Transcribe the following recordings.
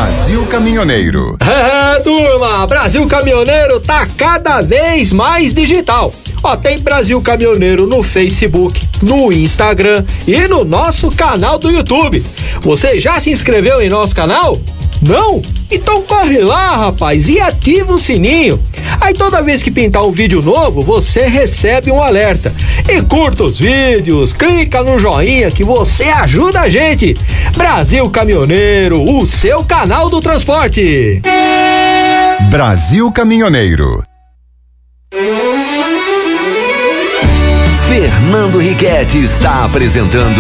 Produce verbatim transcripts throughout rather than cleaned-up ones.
Brasil Caminhoneiro. É, turma, Brasil Caminhoneiro tá cada vez mais digital. Ó, tem Brasil Caminhoneiro no Facebook, no Instagram e no nosso canal do YouTube. Você já se inscreveu em nosso canal? Não? Então corre lá, rapaz, e ativa o sininho. Aí toda vez que pintar um vídeo novo, você recebe um alerta. E curta os vídeos, clica no joinha que você ajuda a gente. Brasil Caminhoneiro, o seu canal do transporte. Brasil Caminhoneiro. Fernando Riquetti está apresentando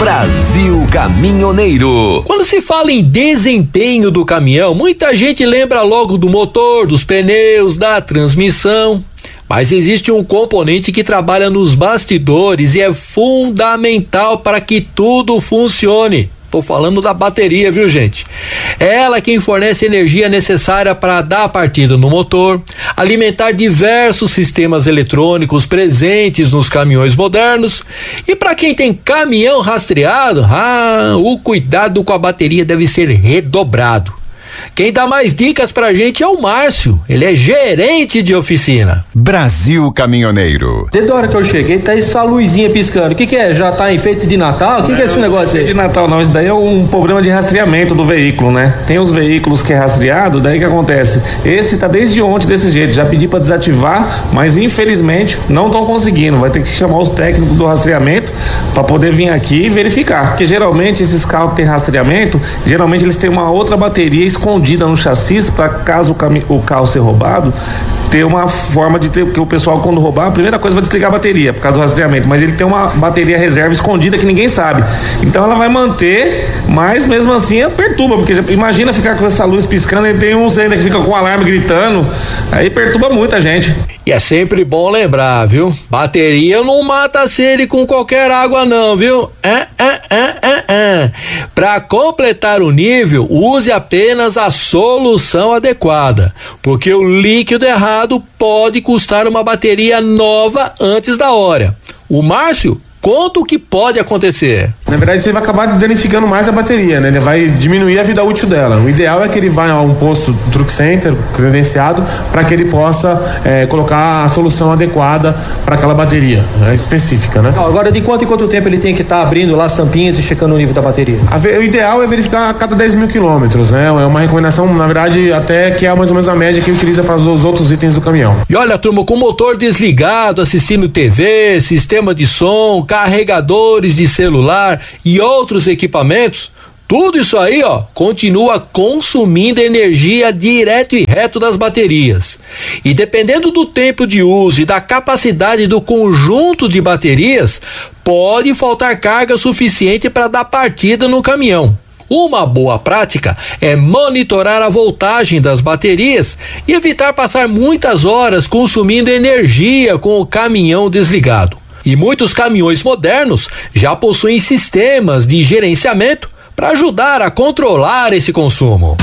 Brasil Caminhoneiro. Quando se fala em desempenho do caminhão, muita gente lembra logo do motor, dos pneus, da transmissão. Mas existe um componente que trabalha nos bastidores e é fundamental para que tudo funcione. Tô falando da bateria, viu, gente? É ela quem fornece energia necessária para dar a partida no motor, alimentar diversos sistemas eletrônicos presentes nos caminhões modernos. E para quem tem caminhão rastreado, ah, o cuidado com a bateria deve ser redobrado. Quem dá mais dicas pra gente é o Márcio, ele é gerente de oficina. Brasil Caminhoneiro. Desde a hora que eu cheguei, tá essa luzinha piscando. O que que é? Já tá enfeite de Natal? O que que é esse negócio aí? De Natal não, isso daí é um problema de rastreamento do veículo, né? Tem os veículos que é rastreado, daí que acontece? Esse tá desde ontem desse jeito, já pedi pra desativar, mas infelizmente não estão conseguindo. Vai ter que chamar os técnicos do rastreamento pra poder vir aqui e verificar. Porque geralmente esses carros que tem rastreamento, geralmente eles têm uma outra bateria escondida escondida no chassi para caso o, cami- o carro ser roubado, ter uma forma de ter, porque o pessoal quando roubar, a primeira coisa vai desligar a bateria por causa do rastreamento, mas ele tem uma bateria reserva escondida que ninguém sabe, então ela vai manter, mas mesmo assim ela perturba, porque imagina ficar com essa luz piscando e tem uns ainda que ficam com o alarme gritando, aí perturba muita gente. E é sempre bom lembrar, viu? Bateria não mata sede com qualquer água não, viu? É, é, é, é, é. Para completar o nível, use apenas a solução adequada, porque o líquido errado pode custar uma bateria nova antes da hora. O Márcio conta o que pode acontecer. Na verdade, você vai acabar danificando mais a bateria, né? Ele vai diminuir a vida útil dela. O ideal é que ele vá a um posto Truck Center credenciado para que ele possa é, colocar a solução adequada para aquela bateria, né? Específica, né? Agora, de quanto em quanto tempo ele tem que estar tá abrindo lá as tampinhas e checando o nível da bateria? A, o ideal é verificar a cada dez mil quilômetros, né? É uma recomendação, na verdade, até que é mais ou menos a média que utiliza para os outros itens do caminhão. E olha, turma, com o motor desligado, assistindo T V, sistema de som, carregadores de celular e outros equipamentos, tudo isso aí, ó, continua consumindo energia direto e reto das baterias. E dependendo do tempo de uso e da capacidade do conjunto de baterias, pode faltar carga suficiente para dar partida no caminhão. Uma boa prática é monitorar a voltagem das baterias e evitar passar muitas horas consumindo energia com o caminhão desligado. E muitos caminhões modernos já possuem sistemas de gerenciamento para ajudar a controlar esse consumo.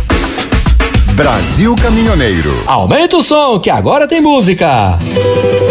Brasil Caminhoneiro. Aumenta o som que agora tem música.